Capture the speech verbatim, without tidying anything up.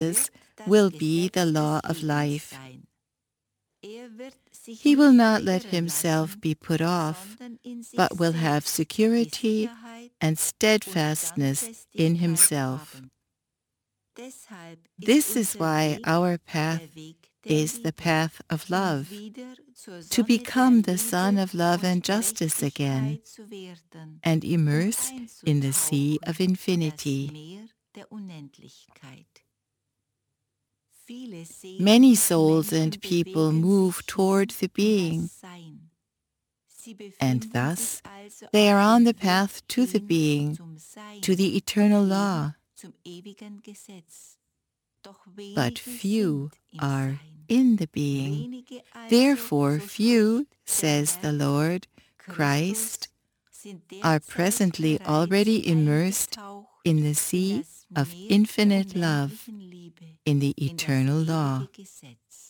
Jesus will be the law of life. He will not let himself be put off, but will have security and steadfastness in himself. This is why our path is the path of love, to become the Son of love and justice again, and immersed in the sea of infinity. Many souls and people move toward the being, and thus they are on the path to the being, to the eternal law. But few are in the being. Therefore few, says the Lord, Christ, are presently already immersed in the sea of infinite love, in the eternal law.